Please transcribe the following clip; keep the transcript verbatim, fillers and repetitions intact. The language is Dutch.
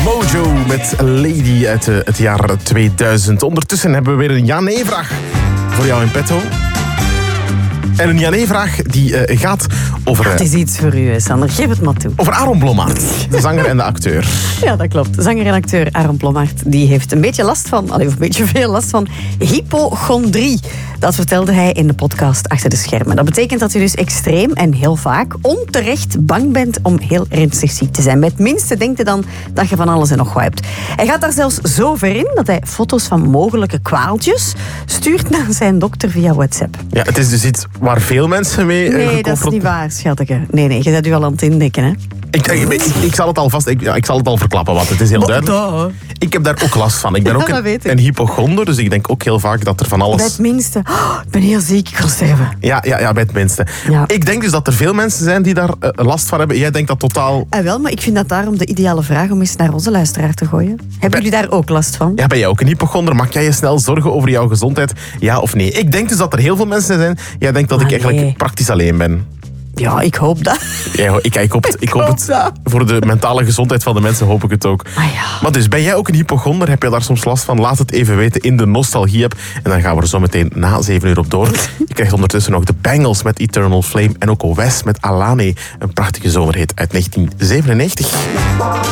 Mojo met Lady uit uh, het jaar tweeduizend. Ondertussen hebben we weer een ja-nee-vraag voor jou in petto. En een ja-nee-vraag die uh, gaat over... Uh, het is iets voor u, Sander. Geef het maar toe. Over Aaron Blommaert, de zanger en de acteur. Ja, dat klopt. Zanger en acteur Aaron Blommaert die heeft een beetje last van, allee, of een beetje veel last van hypochondrie. Dat vertelde hij in de podcast Achter de Schermen. Dat betekent dat je dus extreem en heel vaak onterecht bang bent om heel ernstig ziek te zijn. Bij het minste denkt je dan dat je van alles en nog wat hebt. Hij gaat daar zelfs zo ver in dat hij foto's van mogelijke kwaaltjes stuurt naar zijn dokter via WhatsApp. Ja, het is dus iets waar veel mensen mee... Nee, dat is niet waar, schatje. Nee, nee, je bent u al aan het indekken, hè. Ik, ik, ik, ik zal het al vast, ik, ja, ik zal het al verklappen, want het is heel duidelijk. Ik heb daar ook last van. Ik ben Ja, ook dat een, weet ik. een hypochonder, dus ik denk ook heel vaak dat er van alles... Bij het minste. Oh, ik ben heel ziek, ik ga sterven. Ja, ja, ja, bij het minste. Ja. Ik denk dus dat er veel mensen zijn die daar uh, last van hebben. Jij denkt dat totaal... En wel, maar ik vind dat daarom de ideale vraag om eens naar onze luisteraar te gooien. Hebben Bij... jullie daar ook last van? Ja, ben jij ook een hypochonder? Maak jij je snel zorgen over jouw gezondheid? Ja of nee? Ik denk dus dat er heel veel mensen zijn. Jij denkt dat Maar ik eigenlijk nee. praktisch alleen ben. Ja, ik hoop dat. Ja, ik, ik hoop het. Ik hoop hoop het. dat. Voor de mentale gezondheid van de mensen hoop ik het ook. Ah ja. Maar dus, ben jij ook een hypochonder? Heb je daar soms last van? Laat het even weten in de Nostalgie-app. En dan gaan we er zo meteen na zeven uur op door. Je krijgt ondertussen nog de Bangles met Eternal Flame. En ook Wes met Alane. Een prachtige zomerhit uit negentien zevenennegentig.